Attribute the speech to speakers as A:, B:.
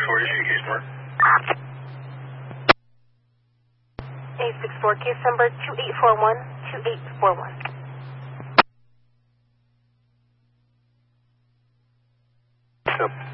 A: 642, case number.
B: 864, case number 2841, 2841.
A: Yep.